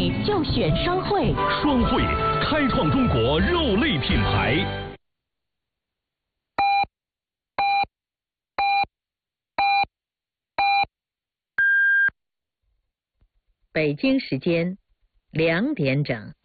味就选双汇。 双汇开创中国肉类品牌。 北京时间2点整。